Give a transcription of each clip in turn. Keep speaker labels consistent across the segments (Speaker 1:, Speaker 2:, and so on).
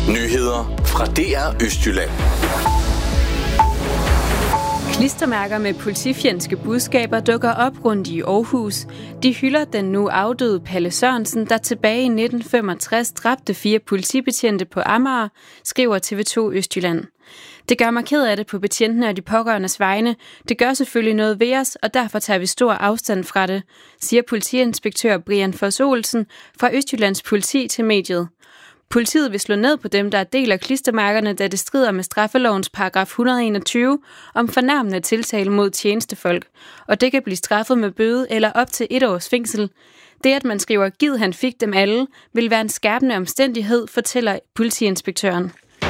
Speaker 1: Nyheder fra DR Østjylland.
Speaker 2: Klistermærker med politifjendske budskaber dukker op rundt i Aarhus. De hylder den nu afdøde Palle Sørensen, der tilbage i 1965 dræbte 4 politibetjente på Amager, skriver TV2 Østjylland. Det gør mig ked af det på betjentene og de pårørendes vegne. Det gør selvfølgelig noget ved os, og derfor tager vi stor afstand fra det, siger politiinspektør Brian Foss Olsen fra Østjyllands politi til mediet. Politiet vil slå ned på dem, der deler klistermærkerne, da det strider med straffelovens paragraf 121 om fornærmende tiltale mod tjenestefolk, og det kan blive straffet med bøde eller op til 1 års fængsel. Det, at man skriver, "Gid han fik dem alle", vil være en skærpende omstændighed, fortæller politiinspektøren.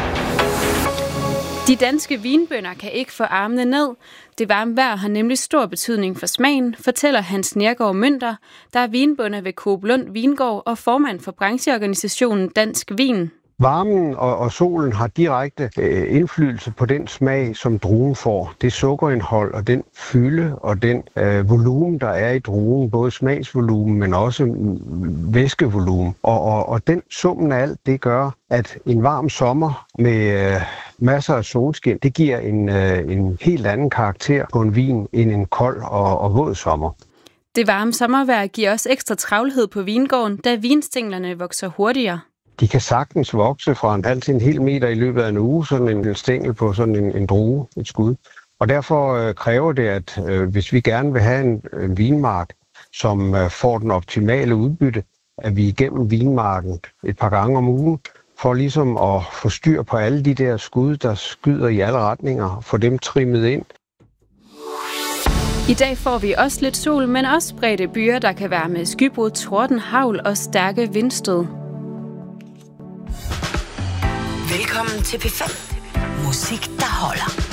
Speaker 2: De danske vinbønder kan ikke få armene ned. Det varme vejr har nemlig stor betydning for smagen, fortæller Hans Nergård Mønter, der er vinbønder ved Coop Lund Vingård og formand for brancheorganisationen Dansk Vin.
Speaker 3: Varmen og solen har direkte indflydelse på den smag, som druen får. Det sukkerindhold og den fylde og den volumen, der er i druen, både smagsvolumen, men også væskevolumen. Og den summen af alt, det gør, at en varm sommer med masser af solskin, det giver en helt anden karakter på en vin end en kold og våd sommer.
Speaker 2: Det varme sommervejr giver også ekstra travlhed på vingården, da vinstænglerne vokser hurtigere.
Speaker 3: De kan sagtens vokse fra en halv til en hel meter i løbet af en uge, sådan en stængel på sådan en drue, et skud. Og derfor kræver det, at hvis vi gerne vil have en vinmark, som får den optimale udbytte, at vi igennem vinmarken et par gange om ugen, for ligesom at få styr på alle de der skud, der skyder i alle retninger, få dem trimmet ind.
Speaker 2: I dag får vi også lidt sol, men også spredte byer, der kan være med skybrud, torden, hagl og stærke vindstød.
Speaker 4: Velkommen til P5. Musik, der holder.